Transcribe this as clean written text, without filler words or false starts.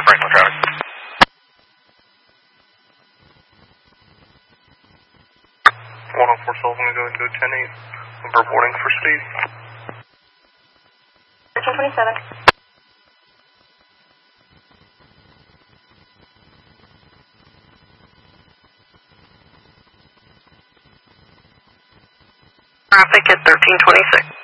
Franklin traffic. 104 Sullivan, go ahead and go 10-8. Reporting for speed. 1327. Traffic at 1326.